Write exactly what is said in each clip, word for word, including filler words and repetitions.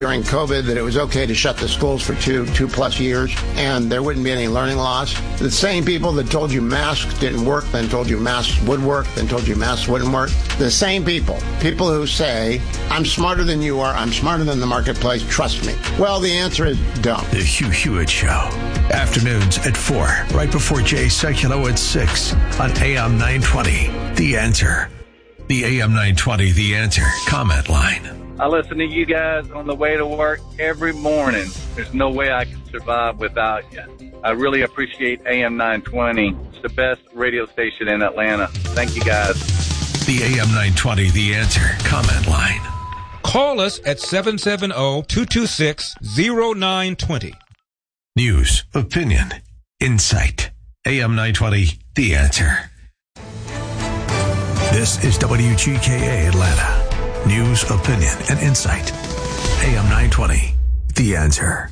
during COVID that it was okay to shut the schools for two, two plus years, and there wouldn't be any learning loss. The same people that told you masks didn't work, then told you masks would work, then told you masks wouldn't work. The same people, people who say, I'm smarter than you are, I'm smarter than the marketplace, trust me. Well, the answer is don't. The Hugh Hewitt Show. Afternoons at four, right before Jay Sekulow at six on A M nine twenty. The Answer. The A M nine twenty The Answer comment line. I listen to you guys on the way to work every morning. There's no way I can survive without you. I really appreciate A M nine twenty. It's the best radio station in Atlanta. Thank you, guys. The A M nine twenty The Answer comment line. Call us at seven seven zero, two two six, zero nine two zero. News, opinion, insight. A M nine twenty The Answer. This is W G K A Atlanta. News, opinion, and insight. A M nine twenty, The Answer.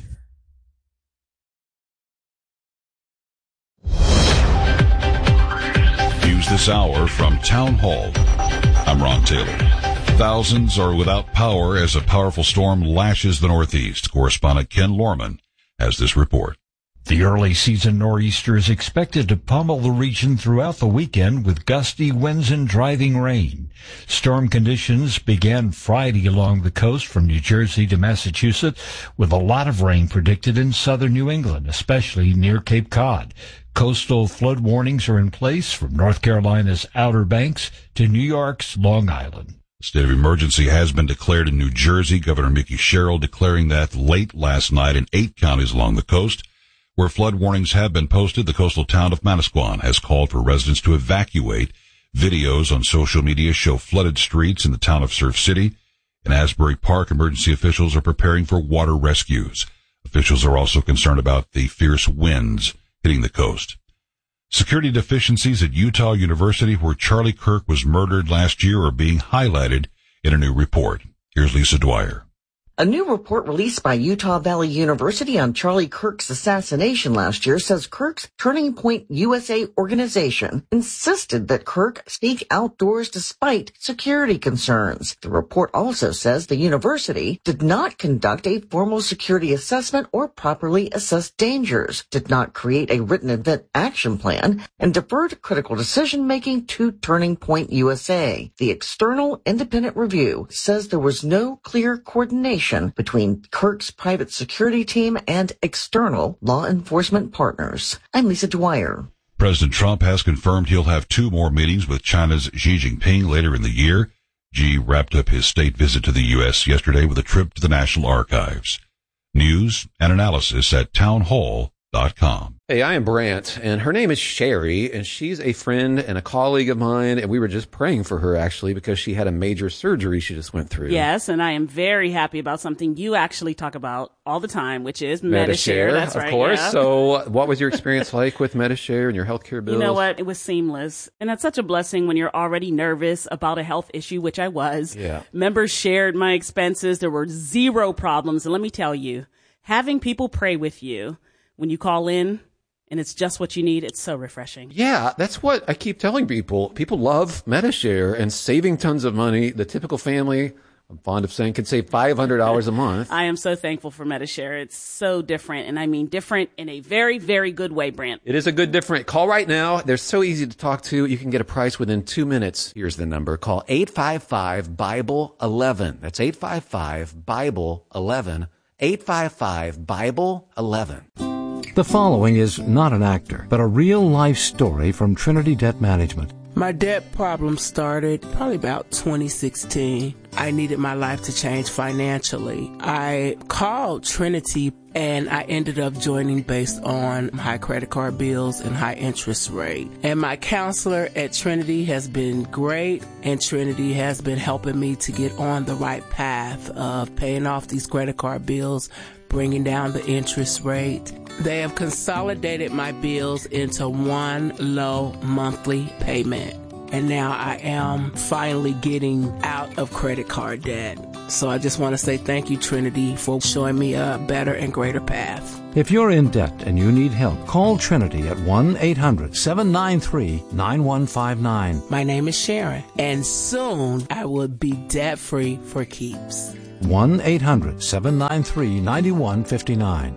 News this hour from Town Hall. I'm Ron Taylor. Thousands are without power as a powerful storm lashes the Northeast. Correspondent Ken Lorman has this report. The early season nor'easter is expected to pummel the region throughout the weekend with gusty winds and driving rain. Storm conditions began Friday along the coast from New Jersey to Massachusetts, with a lot of rain predicted in southern New England, especially near Cape Cod. Coastal flood warnings are in place from North Carolina's Outer Banks to New York's Long Island. A state of emergency has been declared in New Jersey. Governor Mickey Sherrill declaring that late last night in eight counties along the coast. Where flood warnings have been posted, the coastal town of Manasquan has called for residents to evacuate. Videos on social media show flooded streets in the town of Surf City. In Asbury Park, emergency officials are preparing for water rescues. Officials are also concerned about the fierce winds hitting the coast. Security deficiencies at Utah University, where Charlie Kirk was murdered last year, are being highlighted in a new report. Here's Lisa Dwyer. A new report released by Utah Valley University on Charlie Kirk's assassination last year says Kirk's Turning Point U S A organization insisted that Kirk sneak outdoors despite security concerns. The report also says the university did not conduct a formal security assessment or properly assess dangers, did not create a written event action plan, and deferred critical decision-making to Turning Point U S A. The external independent review says there was no clear coordination between Kirk's private security team and external law enforcement partners. I'm Lisa Dwyer. President Trump has confirmed he'll have two more meetings with China's Xi Jinping later in the year. Xi wrapped up his state visit to the U S yesterday with a trip to the National Archives. News and analysis at townhall dot com. Hey, I am Brant, and her name is Sherry, and she's a friend and a colleague of mine, and we were just praying for her, actually, because she had a major surgery she just went through. Yes, and I am very happy about something you actually talk about all the time, which is Medi-Share. That's of right, course. yeah. So what was your experience like with Medi-Share and your healthcare bills? You know what? It was seamless, and that's such a blessing when you're already nervous about a health issue, which I was. Yeah. Members shared my expenses. There were zero problems, and let me tell you, having people pray with you when you call in, and it's just what you need, it's so refreshing. Yeah, that's what I keep telling people. People love Medi-Share and saving tons of money. The typical family, I'm fond of saying, can save five hundred dollars a month. I am so thankful for Medi-Share. It's so different, and I mean different in a very, very good way, Brant. It is a good different. Call right now. They're so easy to talk to. You can get a price within two minutes. Here's the number. Call eight five five, Bible eleven. That's eight five five, Bible eleven. eight five five, Bible eleven. The following is not an actor, but a real-life story from Trinity Debt Management. My debt problem started probably about twenty sixteen. I needed my life to change financially. I called Trinity and I ended up joining based on high credit card bills and high interest rate. And my counselor at Trinity has been great, and Trinity has been helping me to get on the right path of paying off these credit card bills, bringing down the interest rate. They have consolidated my bills into one low monthly payment. And now I am finally getting out of credit card debt. So I just want to say thank you, Trinity, for showing me a better and greater path. If you're in debt and you need help, call Trinity at one eight hundred, seven nine three, nine one five nine. My name is Sharon, and soon I will be debt-free for keeps. one eight hundred seven nine three nine one five nine.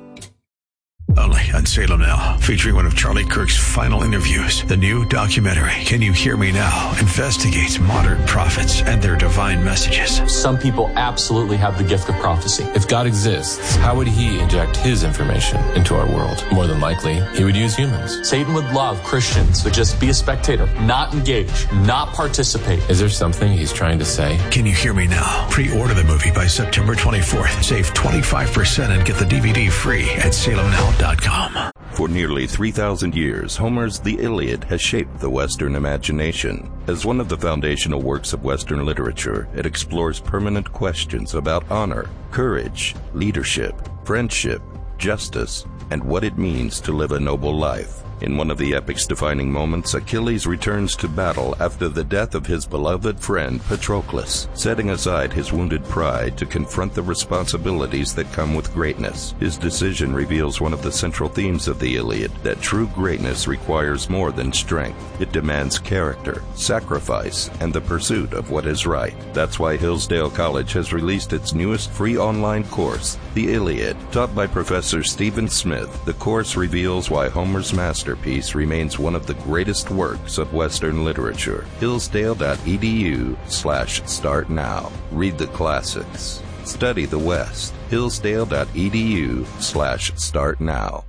Only on Salem Now, featuring one of Charlie Kirk's final interviews. The new documentary, Can You Hear Me Now?, investigates modern prophets and their divine messages. Some people absolutely have the gift of prophecy. If God exists, how would he inject his information into our world? More than likely, he would use humans. Satan would love Christians to just be a spectator, not engage, not participate. Is there something he's trying to say? Can You Hear Me Now? Pre-order the movie by September twenty-fourth. Save twenty-five percent and get the D V D free at salem now dot com. For nearly three thousand years, Homer's The Iliad has shaped the Western imagination. As one of the foundational works of Western literature, it explores permanent questions about honor, courage, leadership, friendship, justice, and what it means to live a noble life. In one of the epic's defining moments, Achilles returns to battle after the death of his beloved friend Patroclus, setting aside his wounded pride to confront the responsibilities that come with greatness. His decision reveals one of the central themes of the Iliad, that true greatness requires more than strength. It demands character, sacrifice, and the pursuit of what is right. That's why Hillsdale College has released its newest free online course, The Iliad. Taught by Professor Stephen Smith, the course reveals why Homer's masterpiece remains one of the greatest works of Western literature. Hillsdale.edu slash start now. Read the classics. Study the West. Hillsdale.edu slash start now.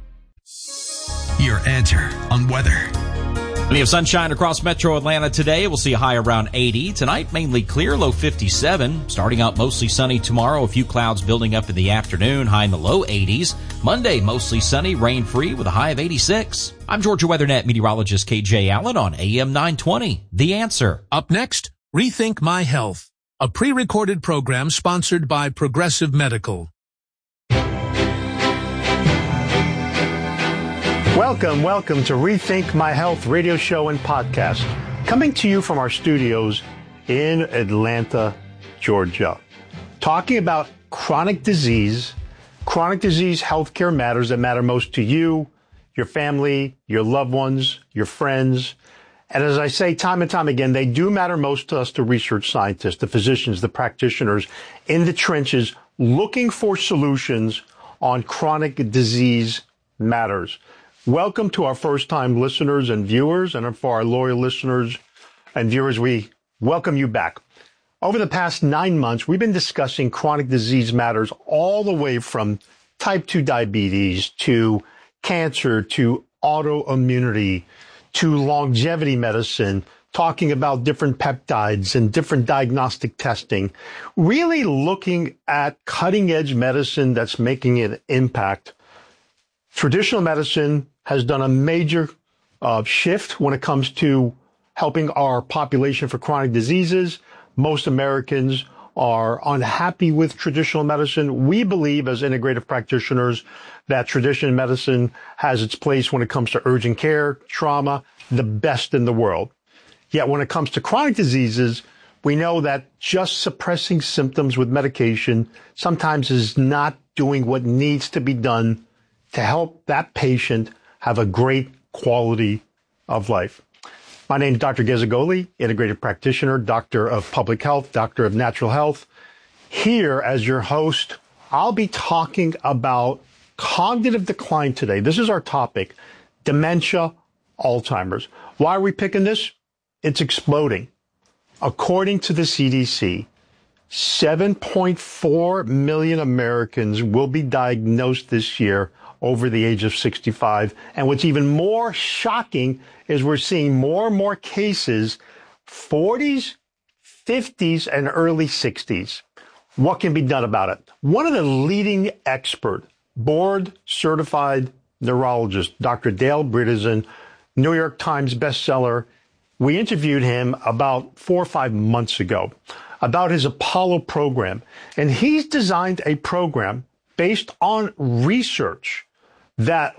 Your answer on weather. Plenty of sunshine across metro Atlanta today. We'll see a high around eighty. Tonight, mainly clear, low fifty-seven. Starting out mostly sunny tomorrow. A few clouds building up in the afternoon, high in the low eighties. Monday, mostly sunny, rain-free with a high of eighty-six. I'm Georgia WeatherNet meteorologist K J Allen on A M nine twenty. The Answer. Up next, Rethink My Health, a pre-recorded program sponsored by Progressive Medical. Welcome, welcome to Rethink My Health radio show and podcast, coming to you from our studios in Atlanta, Georgia, talking about chronic disease, chronic disease healthcare matters that matter most to you, your family, your loved ones, your friends. And as I say time and time again, they do matter most to us, the research scientists, the physicians, the practitioners in the trenches looking for solutions on chronic disease matters. Welcome to our first-time listeners and viewers, and for our loyal listeners and viewers, we welcome you back. Over the past nine months, we've been discussing chronic disease matters all the way from type two diabetes to cancer to autoimmunity to longevity medicine, talking about different peptides and different diagnostic testing, really looking at cutting-edge medicine that's making an impact. Traditional medicine has done a major uh, shift when it comes to helping our population for chronic diseases. Most Americans are unhappy with traditional medicine. We believe as integrative practitioners that traditional medicine has its place when it comes to urgent care, trauma, the best in the world. Yet when it comes to chronic diseases, we know that just suppressing symptoms with medication sometimes is not doing what needs to be done to help that patient have a great quality of life. My name is Doctor Ghezegoli, integrated practitioner, doctor of public health, doctor of natural health. Here as your host, I'll be talking about cognitive decline today. This is our topic, dementia, Alzheimer's. Why are we picking this? It's exploding. According to the C D C, seven point four million Americans will be diagnosed this year over the age of sixty-five. And what's even more shocking is we're seeing more and more cases, forties, fifties, and early sixties. What can be done about it? One of the leading expert, board-certified neurologist, Doctor Dale Bredesen, New York Times bestseller, we interviewed him about four or five months ago about his Apollo program. And he's designed a program based on research that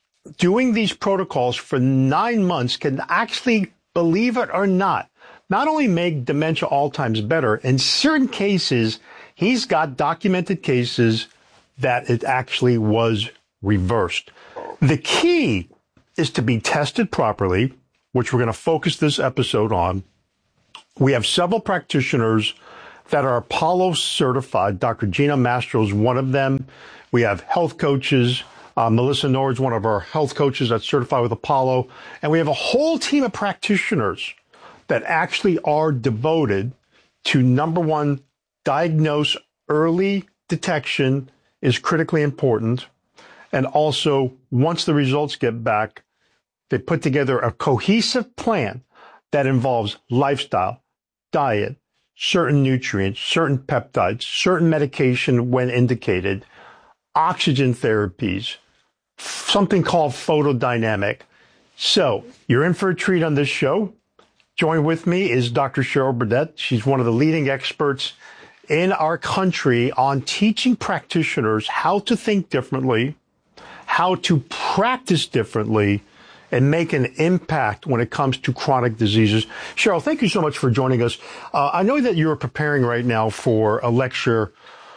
doing these protocols for nine months can actually, believe it or not, not only make dementia Alzheimer's better, in certain cases, he's got documented cases that it actually was reversed. The key is to be tested properly, which we're going to focus this episode on. We have several practitioners that are Apollo certified. Doctor Gina Mastro is one of them. We have health coaches. Uh, Melissa Nord is one of our health coaches that's certified with Apollo. And we have a whole team of practitioners that actually are devoted to, number one, diagnose early detection is critically important. And also, once the results get back, they put together a cohesive plan that involves lifestyle, diet, certain nutrients, certain peptides, certain medication when indicated, oxygen therapies, something called photodynamic. So you're in for a treat on this show. Join with me is Doctor Cheryl Burdette. She's one of the leading experts in our country on teaching practitioners how to think differently, how to practice differently, and make an impact when it comes to chronic diseases. Cheryl, thank you so much for joining us. Uh, I know that you're preparing right now for a lecture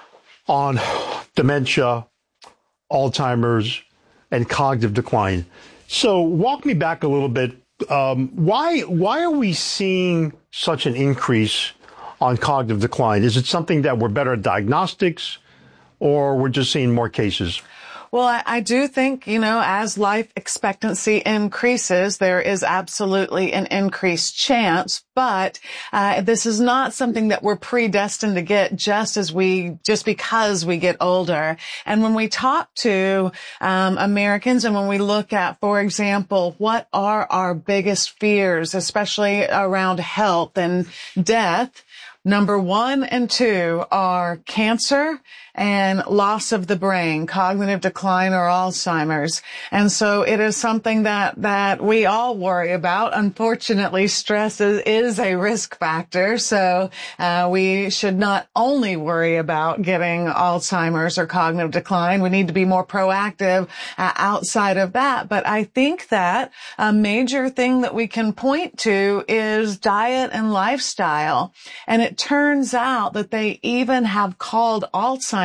on dementia, Alzheimer's, and cognitive decline. So walk me back a little bit. Um, why, why are we seeing such an increase on cognitive decline? Is it something that we're better at diagnostics, or we're just seeing more cases? Well, I, I do think, you know, as life expectancy increases, there is absolutely an increased chance, but uh, this is not something that we're predestined to get just as we, just because we get older. And when we talk to um, Americans and when we look at, for example, what are our biggest fears, especially around health and death, number one and two are cancer and loss of the brain, cognitive decline or Alzheimer's. And so it is something that, that we all worry about. Unfortunately, stress is, is a risk factor. So, uh, we should not only worry about getting Alzheimer's or cognitive decline. We need to be more proactive uh, outside of that. But I think that a major thing that we can point to is diet and lifestyle. And it turns out that they even have called Alzheimer's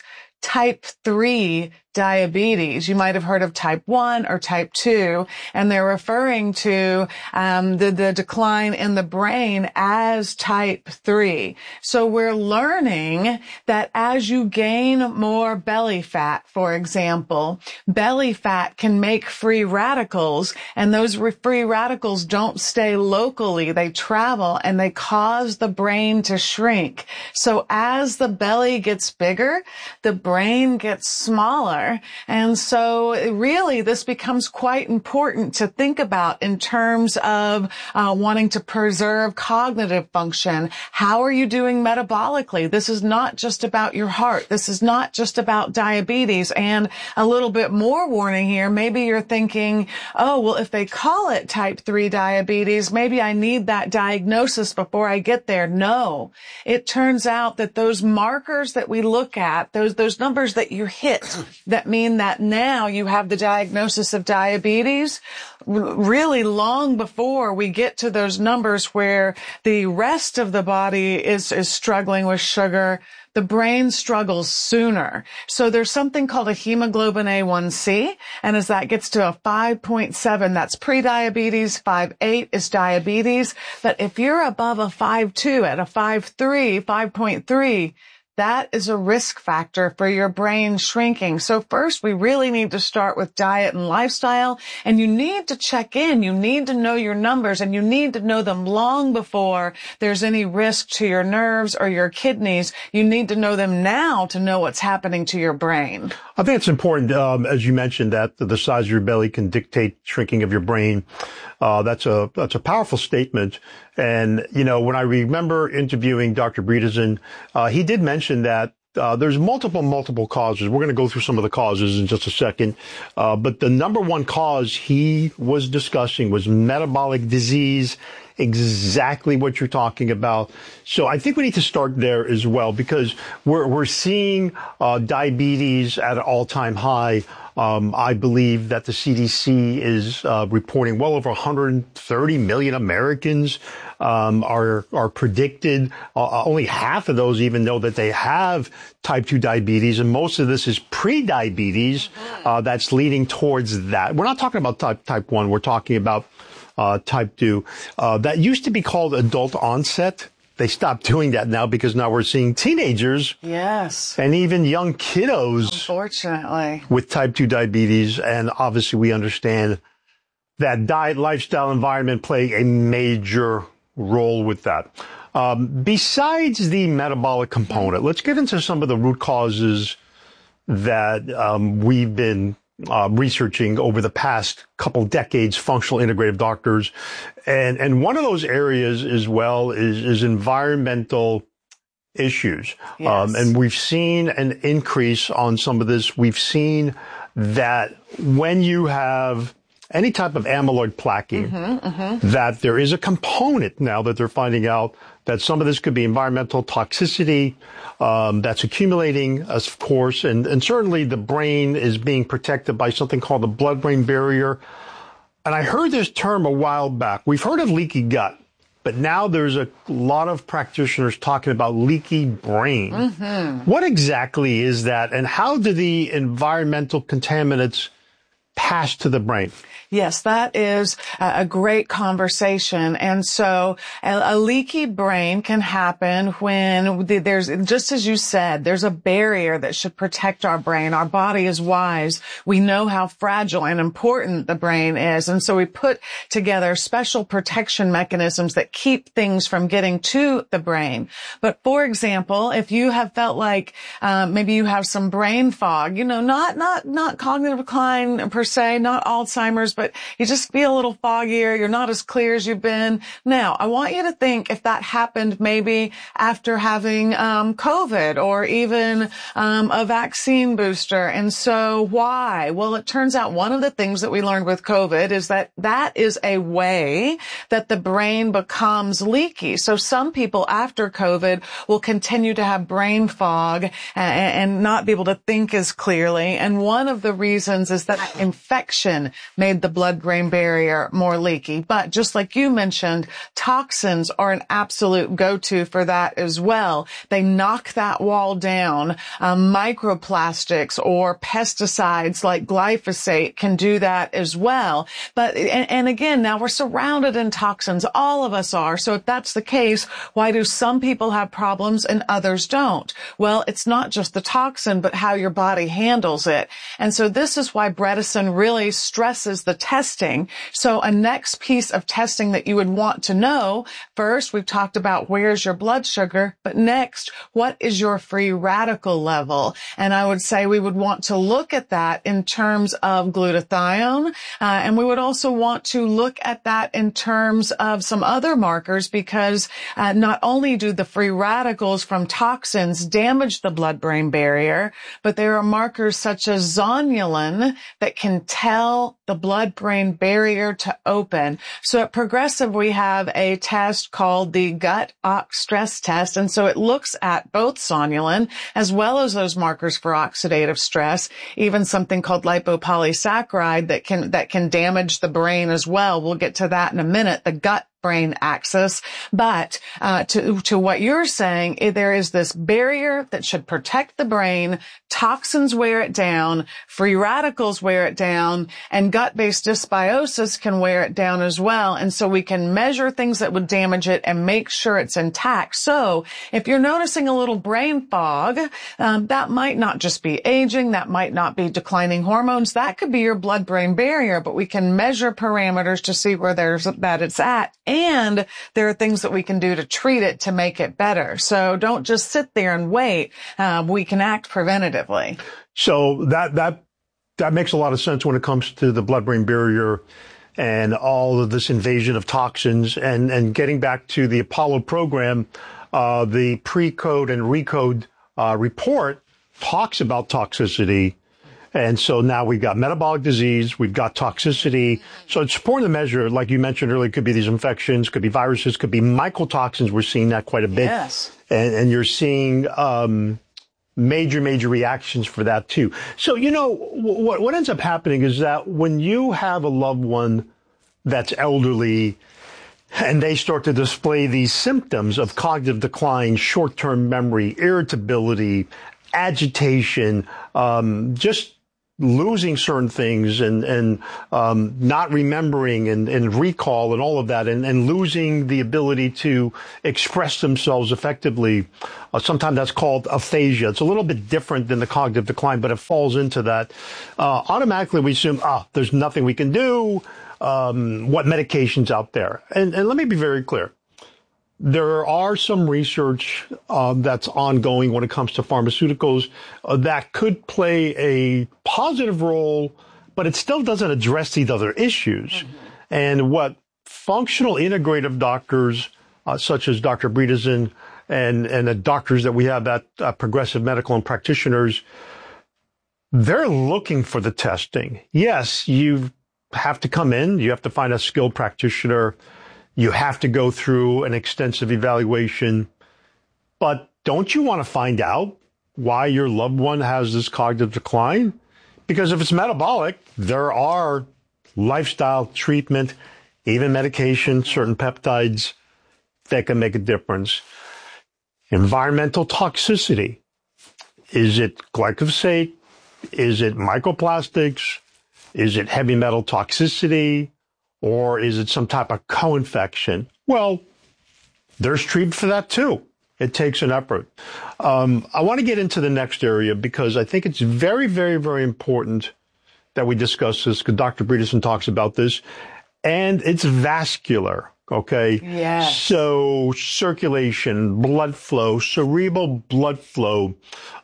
type three diabetes. You might have heard of type one or type two, and they're referring to um, the, the decline in the brain as type three. So we're learning that as you gain more belly fat, for example, belly fat can make free radicals, and those free radicals don't stay locally. They travel, and they cause the brain to shrink. So as the belly gets bigger, the brain gets smaller. And so really this becomes quite important to think about in terms of uh, wanting to preserve cognitive function. How are you doing metabolically? This is not just about your heart. This is not just about diabetes. And a little bit more warning here. Maybe you're thinking, oh, well, if they call it type three diabetes, maybe I need that diagnosis before I get there. No, it turns out that those markers that we look at, those, those numbers that you hit, that mean that now you have the diagnosis of diabetes really long before we get to those numbers where the rest of the body is, is struggling with sugar. The brain struggles sooner. So there's something called a hemoglobin A one C. And as that gets to a five point seven, that's pre-diabetes. five point eight is diabetes. But if you're above a five point two at a five point three, five point three, that is a risk factor for your brain shrinking. So first, we really need to start with diet and lifestyle, and you need to check in. You need to know your numbers, and you need to know them long before there's any risk to your nerves or your kidneys. You need to know them now to know what's happening to your brain. I think it's important, um, as you mentioned, that the size of your belly can dictate shrinking of your brain. Uh, that's a, that's a powerful statement. And, you know, when I remember interviewing Doctor Bredesen, uh, he did mention that Uh, there's multiple, multiple causes. We're going to go through some of the causes in just a second. Uh, but the number one cause he was discussing was metabolic disease, exactly what you're talking about. So I think we need to start there as well, because we're, we're seeing uh, diabetes at an all-time high. Um, I believe that the C D C is uh, reporting well over one hundred thirty million Americans um, are are predicted. Uh, only half of those even know that they have type two diabetes, and most of this is pre-diabetes uh, that's leading towards that. We're not talking about type type one. We're talking about uh, type two. Uh, that used to be called adult onset they stopped doing that now because now we're seeing teenagers. Yes. And even young kiddos. Unfortunately. With type two diabetes. And obviously we understand that diet, lifestyle, environment play a major role with that. Um, besides the metabolic component, let's get into some of the root causes that um, we've been uh, researching over the past couple decades, functional integrative doctors. And, and one of those areas as well is, is environmental issues. Yes. Um, and we've seen an increase on some of this. We've seen that when you have any type of amyloid plaquing, mm-hmm, mm-hmm. that there is a component now that they're finding out that some of this could be environmental toxicity um, that's accumulating, of course, and, and certainly the brain is being protected by something called the blood-brain barrier. And I heard this term a while back. We've heard of leaky gut, but now there's a lot of practitioners talking about leaky brain. Mm-hmm. What exactly is that, and how do the environmental contaminants pass to the brain? Yes, that is a great conversation. And so a, a leaky brain can happen when there's, just as you said, there's a barrier that should protect our brain. Our body is wise. We know how fragile and important the brain is. And so we put together special protection mechanisms that keep things from getting to the brain. But for example, if you have felt like um, maybe you have some brain fog, you know, not, not, not cognitive decline per se, not Alzheimer's, but you just feel a little foggier. You're not as clear as you've been. Now, I want you to think if that happened maybe after having um COVID or even um a vaccine booster. And so why? Well, it turns out one of the things that we learned with COVID is that that is a way that the brain becomes leaky. So some people after COVID will continue to have brain fog and, and not be able to think as clearly. And one of the reasons is that infection made the blood-brain barrier more leaky. But just like you mentioned, toxins are an absolute go-to for that as well. They knock that wall down. Um, microplastics or pesticides like glyphosate can do that as well. But, and, and again, now we're surrounded in toxins. All of us are. So if that's the case, why do some people have problems and others don't? Well, it's not just the toxin, but how your body handles it. And so this is why Bredesen really stresses the testing. So a next piece of testing that you would want to know, first, we've talked about where's your blood sugar, but next, what is your free radical level? And I would say we would want to look at that in terms of glutathione, uh, and we would also want to look at that in terms of some other markers because uh, not only do the free radicals from toxins damage the blood-brain barrier, but there are markers such as zonulin that can tell the blood-brain barrier to open. So at Progressive, we have a test called the gut ox stress test. And so it looks at both zonulin as well as those markers for oxidative stress, even something called lipopolysaccharide that can, that can damage the brain as well. We'll get to that in a minute. The gut brain axis. But uh, to to what you're saying, there is this barrier that should protect the brain. Toxins wear it down, free radicals wear it down, and gut-based dysbiosis can wear it down as well. And so we can measure things that would damage it and make sure it's intact. So if you're noticing a little brain fog, um, that might not just be aging, that might not be declining hormones, that could be your blood-brain barrier, but we can measure parameters to see where there's that it's at. And there are things that we can do to treat it to make it better. So don't just sit there and wait. Uh, we can act preventatively. So that, that, that makes a lot of sense when it comes to the blood-brain barrier and all of this invasion of toxins. And, and getting back to the Apollo program, uh, the pre-code and recode, uh, report talks about toxicity. And so now we've got metabolic disease, we've got toxicity. So it's important to measure, like you mentioned earlier, could be these infections, could be viruses, could be mycotoxins. We're seeing that quite a bit. Yes. And, and you're seeing um, major, major reactions for that too. So, you know, what, what ends up happening is that when you have a loved one that's elderly and they start to display these symptoms of cognitive decline, short-term memory, irritability, agitation, um, just losing certain things and, and um, not remembering and, and recall and all of that, and, and losing the ability to express themselves effectively. Uh, sometimes that's called aphasia. It's a little bit different than the cognitive decline, but it falls into that. Uh, automatically, we assume, ah, there's nothing we can do. Um, what medication's out there? And, and let me be very clear. There are some research uh, that's ongoing when it comes to pharmaceuticals uh, that could play a positive role, but it still doesn't address these other issues. Mm-hmm. And what functional integrative doctors, uh, such as Doctor Bredesen and, and the doctors that we have at uh, Progressive Medical and practitioners, they're looking for the testing. Yes, you have to come in, you have to find a skilled practitioner. You have to go through an extensive evaluation, but don't you want to find out why your loved one has this cognitive decline? Because if it's metabolic, there are lifestyle treatment, even medication, certain peptides that can make a difference. Environmental toxicity. Is it glyphosate? Is it microplastics? Is it heavy metal toxicity? Or is it some type of co-infection? Well, there's treatment for that too. It takes an effort. Um, I want to get into the next area because I think it's very, very, very important that we discuss this, because Doctor Bredesen talks about this, and it's vascular. Okay. Yes. So circulation, blood flow, cerebral blood flow.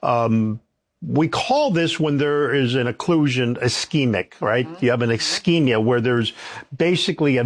Um, We call this, when there is an occlusion, ischemic, right? Mm-hmm. You have an ischemia where there's basically a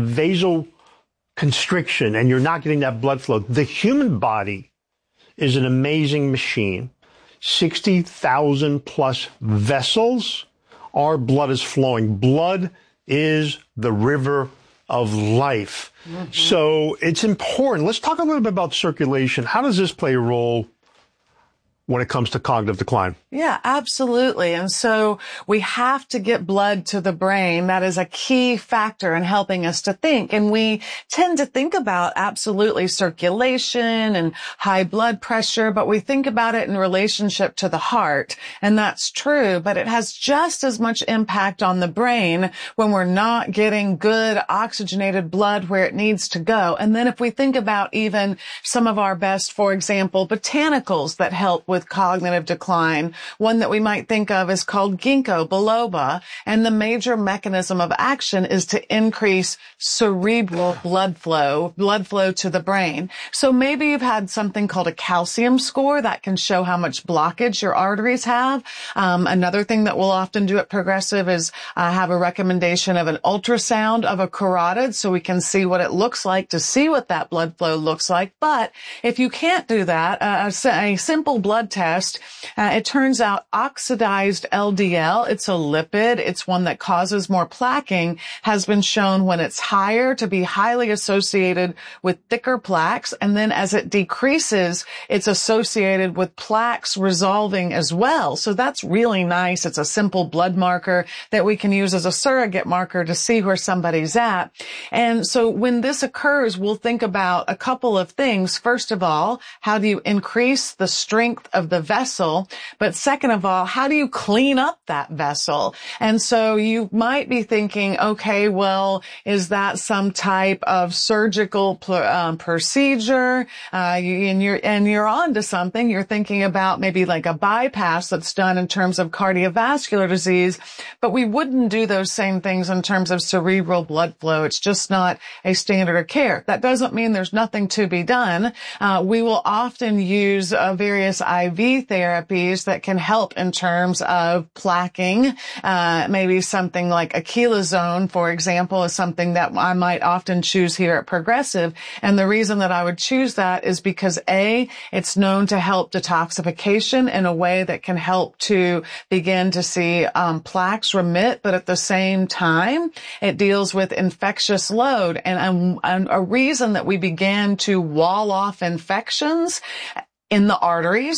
vasoconstriction and you're not getting that blood flow. The human body is an amazing machine. sixty thousand plus vessels. Our blood is flowing. Blood is the river of life. Mm-hmm. So it's important. Let's talk a little bit about circulation. How does this play a role when it comes to cognitive decline? Yeah, absolutely. And so we have to get blood to the brain. That is a key factor in helping us to think. And we tend to think about absolutely circulation and high blood pressure, but we think about it in relationship to the heart. And that's true, but it has just as much impact on the brain when we're not getting good oxygenated blood where it needs to go. And then if we think about even some of our best, for example, botanicals that help with cognitive decline, one that we might think of is called ginkgo biloba, and the major mechanism of action is to increase cerebral blood flow, blood flow to the brain. So maybe you've had something called a calcium score that can show how much blockage your arteries have. Um, another thing that we'll often do at Progressive is uh, have a recommendation of an ultrasound of a carotid so we can see what it looks like, to see what that blood flow looks like. But if you can't do that, uh, a simple blood test, uh, it turns out oxidized L D L, it's a lipid, it's one that causes more plaquing, has been shown when it's higher to be highly associated with thicker plaques, and then as it decreases, it's associated with plaques resolving as well. So that's really nice. It's a simple blood marker that we can use as a surrogate marker to see where somebody's at. And so when this occurs, we'll think about a couple of things. First of all, how do you increase the strength of the vessel? But second of all, how do you clean up that vessel? And so you might be thinking, okay, well, is that some type of surgical um, procedure? Uh, you, and you're, and you're on to something. You're thinking about maybe like a bypass that's done in terms of cardiovascular disease, but we wouldn't do those same things in terms of cerebral blood flow. It's just not a standard of care. That doesn't mean there's nothing to be done. Uh, we will often use uh, various I V therapies that can help in terms of plaquing. Uh, maybe something like Achilazone, for example, is something that I might often choose here at Progressive. And the reason that I would choose that is because A, it's known to help detoxification in a way that can help to begin to see um, plaques remit, but at the same time, it deals with infectious load. And, um, and a reason that we began to wall off infections in the arteries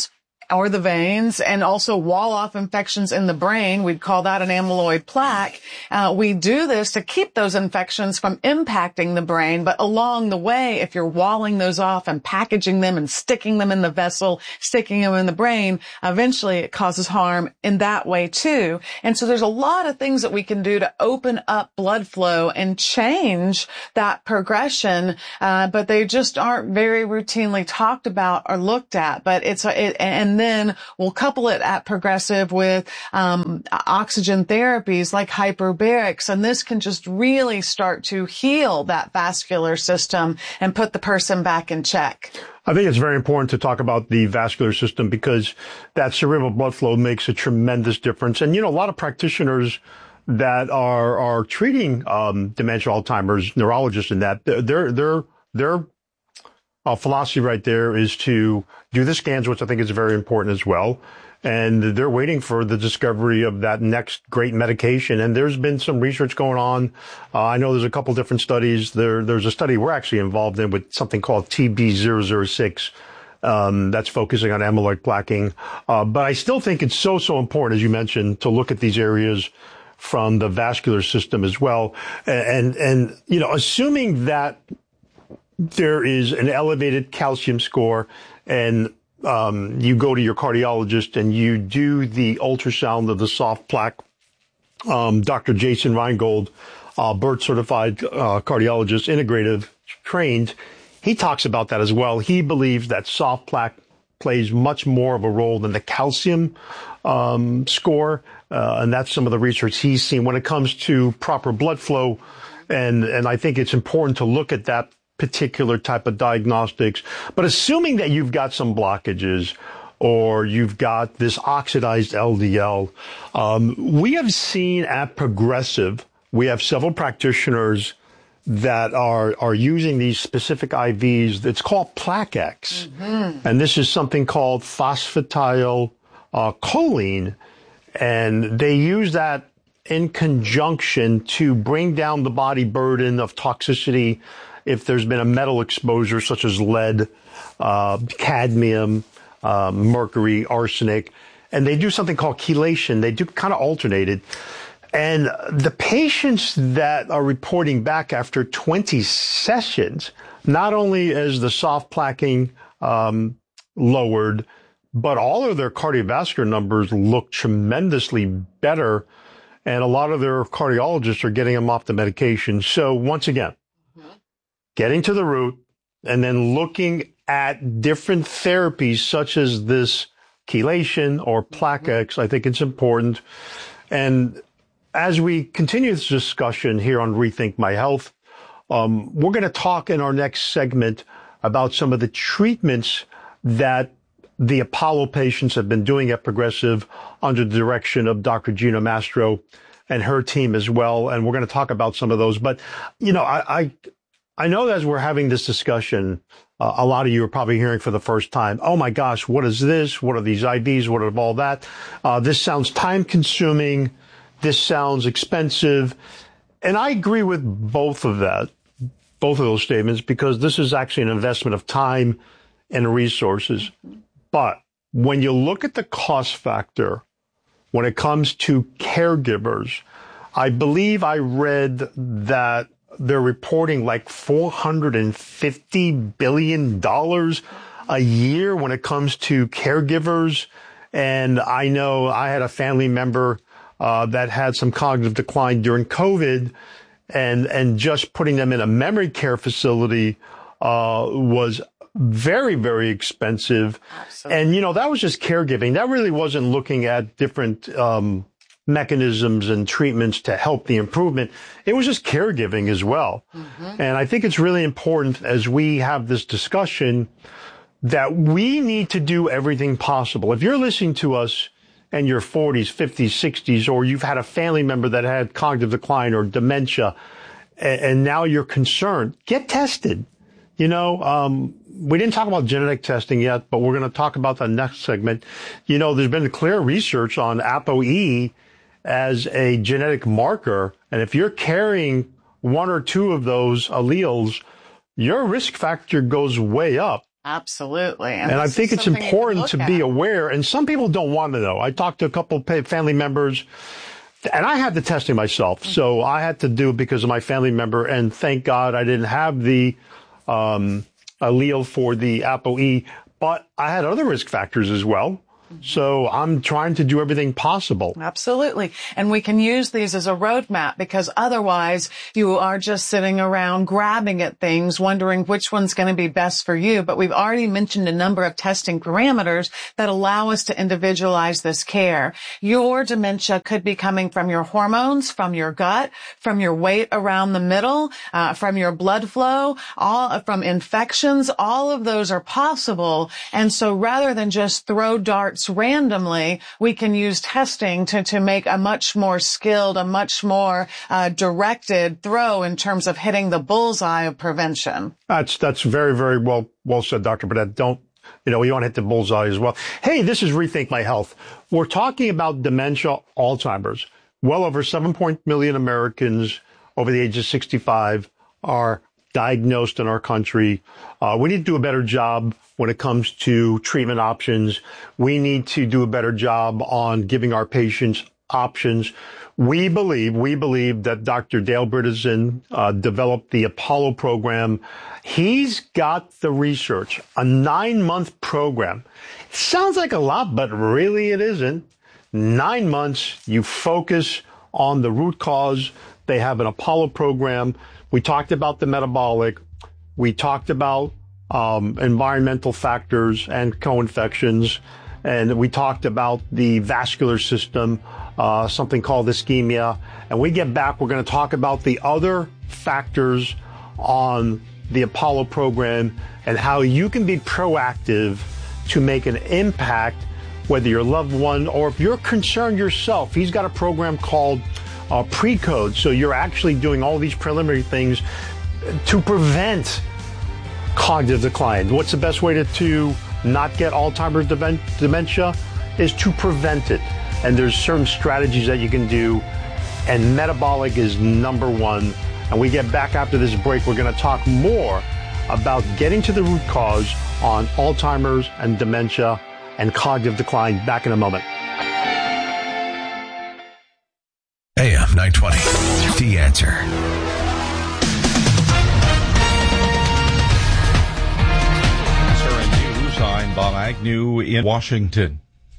or the veins, and also wall-off infections in the brain. We'd call that an amyloid plaque. Uh, we do this to keep those infections from impacting the brain, but along the way, if you're walling those off and packaging them and sticking them in the vessel, sticking them in the brain, eventually it causes harm in that way too. And so there's a lot of things that we can do to open up blood flow and change that progression, uh, but they just aren't very routinely talked about or looked at. But it's, it, and And then we'll couple it at Progressive with um, oxygen therapies like hyperbarics, and this can just really start to heal that vascular system and put the person back in check. I think it's very important to talk about the vascular system because that cerebral blood flow makes a tremendous difference. And, you know, a lot of practitioners that are are treating um, dementia, Alzheimer's, neurologists and that, they're, they're, they're Our philosophy right there is to do the scans, which I think is very important as well. And they're waiting for the discovery of that next great medication. And there's been some research going on. Uh, I know there's a couple different studies. There, there's a study we're actually involved in with something called T B zero zero six. Um, that's focusing on amyloid plaquing. Uh, but I still think it's so, so important, as you mentioned, to look at these areas from the vascular system as well. And, and, and you know, assuming that there is an elevated calcium score and um, you go to your cardiologist and you do the ultrasound of the soft plaque. Um, Doctor Jason Reingold, uh, board certified uh, cardiologist, integrative trained, he talks about that as well. He believes that soft plaque plays much more of a role than the calcium um, score. Uh, and that's some of the research he's seen when it comes to proper blood flow. And, and I think it's important to look at that particular type of diagnostics. But assuming that you've got some blockages or you've got this oxidized L D L, um, we have seen at Progressive, we have several practitioners that are are using these specific I Vs. It's called PlaqueX. Mm-hmm. And this is something called phosphatidyl uh, choline. And they use that in conjunction to bring down the body burden of toxicity if there's been a metal exposure such as lead, uh, cadmium, uh, mercury, arsenic. And they do something called chelation. They do kind of alternate it. And the patients that are reporting back after twenty sessions, not only is the soft plaquing um, lowered, but all of their cardiovascular numbers look tremendously better. And a lot of their cardiologists are getting them off the medication. So once again, getting to the root and then looking at different therapies such as this chelation or PlaqueX, I think it's important. And as we continue this discussion here on Rethink My Health, um, we're going to talk in our next segment about some of the treatments that the Apollo patients have been doing at Progressive under the direction of Doctor Gina Mastro and her team as well. And we're going to talk about some of those. But, you know, I, I I know as we're having this discussion, uh, a lot of you are probably hearing for the first time, oh my gosh, what is this? What are these I Vs? What are all that? Uh, this sounds time consuming. This sounds expensive. And I agree with both of that, both of those statements, because this is actually an investment of time and resources. But when you look at the cost factor, when it comes to caregivers, I believe I read that they're reporting like four hundred fifty billion dollars a year when it comes to caregivers. And I know I had a family member uh, that had some cognitive decline during COVID, and and just putting them in a memory care facility uh, was very, very expensive. Absolutely. And, you know, that was just caregiving. That really wasn't looking at different um mechanisms and treatments to help the improvement. It was just caregiving as well. Mm-hmm. And I think it's really important as we have this discussion that we need to do everything possible. If you're listening to us in your forties, fifties, sixties, or you've had a family member that had cognitive decline or dementia, and, and now you're concerned, get tested. You know, um, we didn't talk about genetic testing yet, but we're going to talk about that next segment. You know, there's been clear research on ApoE as a genetic marker. And if you're carrying one or two of those alleles, your risk factor goes way up. Absolutely. And, and I think it's important to be aware, and some people don't want to know. I talked to a couple of family members, and I had the testing myself, mm-hmm. so I had to do it because of my family member, and thank God I didn't have the um, allele for the ApoE, but I had other risk factors as well. So I'm trying to do everything possible. Absolutely. And we can use these as a roadmap, because otherwise you are just sitting around grabbing at things, wondering which one's going to be best for you. But we've already mentioned a number of testing parameters that allow us to individualize this care. Your dementia could be coming from your hormones, from your gut, from your weight around the middle, uh, from your blood flow, all from infections. All of those are possible. And so rather than just throw darts randomly, we can use testing to, to make a much more skilled, a much more uh, directed throw in terms of hitting the bullseye of prevention. That's that's very, very well well said, Doctor Burnett. Don't, you know, you want to hit the bullseye as well. Hey, this is Rethink My Health. We're talking about dementia, Alzheimer's. Well over seven point million Americans over the age of sixty-five are diagnosed in our country. Uh, we need to do a better job when it comes to treatment options. We need to do a better job on giving our patients options. We believe, we believe that Doctor Dale Bredesen uh, developed the Apollo program. He's got the research, a nine-month program. It sounds like a lot, but really it isn't. Nine months, you focus on the root cause. They have an Apollo program. We talked about the metabolic. We talked about um, environmental factors and co-infections. And we talked about the vascular system, uh, something called ischemia. And we get back, we're going to talk about the other factors on the Apollo program and how you can be proactive to make an impact, whether your loved one or if you're concerned yourself. He's got a program called uh, Pre-Code. So you're actually doing all these preliminary things to prevent cognitive decline. What's the best way to, to not get Alzheimer's dementia? Is to prevent it. And there's certain strategies that you can do, and metabolic is number one. And we get back after this break, we're going to talk more about getting to the root cause on Alzheimer's and dementia and cognitive decline. Back in a moment. A M nine twenty, The Answer. S R N News, I'm Bob Agnew in Washington.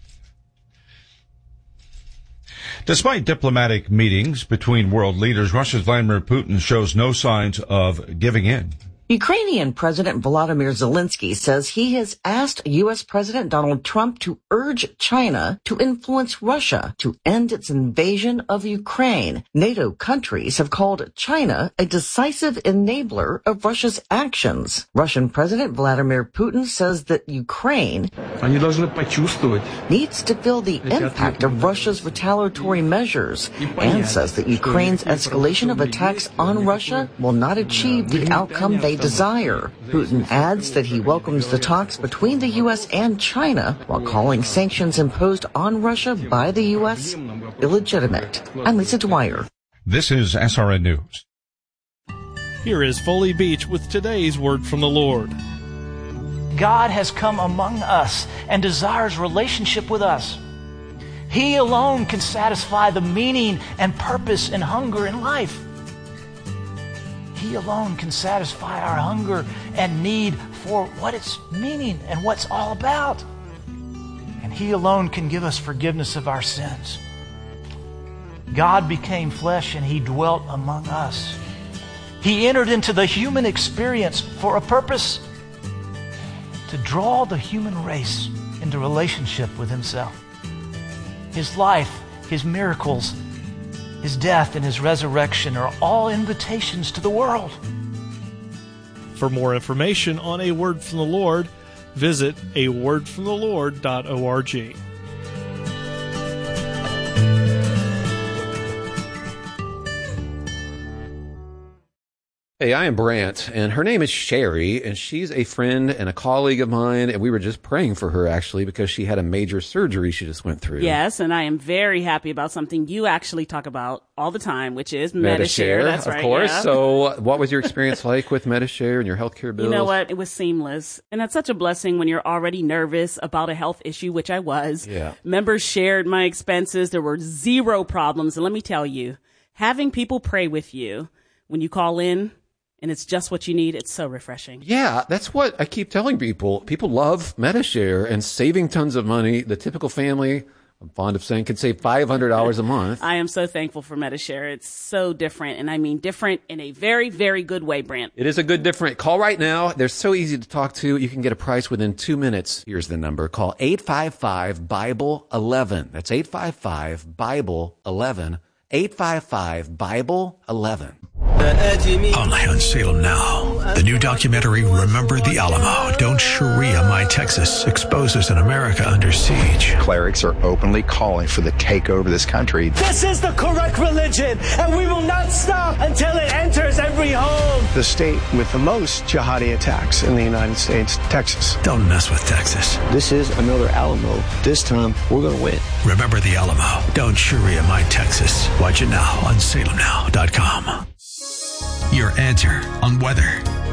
Despite diplomatic meetings between world leaders, Russia's Vladimir Putin shows no signs of giving in. Ukrainian President Volodymyr Zelensky says he has asked U S President Donald Trump to urge China to influence Russia to end its invasion of Ukraine. NATO countries have called China a decisive enabler of Russia's actions. Russian President Vladimir Putin says that Ukraine needs to feel the impact of Russia's retaliatory measures and says that Ukraine's escalation of attacks on Russia will not achieve the outcome they desire. Putin adds that he welcomes the talks between the U S and China while calling sanctions imposed on Russia by the U S illegitimate. I'm Lisa Dwyer. This is S R N News. Here is Foley Beach with today's word from the Lord. God has come among us and desires relationship with us. He alone can satisfy the meaning and purpose and hunger in life. He alone can satisfy our hunger and need for what it's meaning and what's all about. And He alone can give us forgiveness of our sins. God became flesh and He dwelt among us. He entered into the human experience for a purpose: to draw the human race into relationship with Himself. His life, His miracles, His death and His resurrection are all invitations to the world. For more information on A Word from the Lord, visit a word from the lord dot org. Hey, I am Brant, and her name is Sherry, and she's a friend and a colleague of mine, and we were just praying for her, actually, because she had a major surgery she just went through. Yes, and I am very happy about something you actually talk about all the time, which is Medi-Share. That's right, of course. yeah. So what was your experience like with Medi-Share and your healthcare bills? You know what? It was seamless. And that's such a blessing when you're already nervous about a health issue, which I was. Yeah. Members shared my expenses. There were zero problems. And let me tell you, having people pray with you when you call in, and it's just what you need, it's so refreshing. Yeah, that's what I keep telling people. People love Medi-Share and saving tons of money. The typical family, I'm fond of saying, can save five hundred dollars a month. I am so thankful for Medi-Share. It's so different, and I mean different in a very, very good way, Brant. It is a good different. Call right now. They're so easy to talk to. You can get a price within two minutes. Here's the number. Call eight five five, Bible eleven. That's eight five five, Bible eleven. eight five five, Bible eleven. Only on Salem Now. The new documentary, Remember the Alamo. Don't Sharia My Texas, exposes an America under siege. Clerics are openly calling for the takeover of this country. This is the correct religion, and we will not stop until it enters every home. The state with the most jihadi attacks in the United States, Texas. Don't mess with Texas. This is another Alamo. This time, we're going to win. Remember the Alamo. Don't Sharia My Texas. Watch it now on salem now dot com. Your answer on weather.